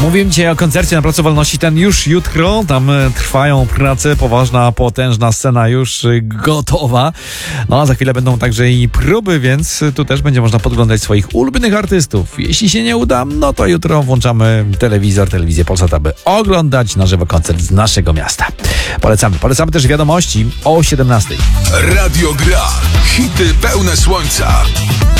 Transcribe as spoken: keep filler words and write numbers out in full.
Mówiłem dzisiaj o koncercie na Placu Wolności, ten już jutro, tam trwają prace, poważna, potężna scena już gotowa. No a za chwilę będą także i próby, więc tu też będzie można podglądać swoich ulubionych artystów. Jeśli się nie uda, no to jutro włączamy telewizor, telewizję Polsat, aby oglądać na żywo koncert z naszego miasta. Polecamy. Polecamy też wiadomości o siedemnastej. Radio Gra. Hity pełne słońca.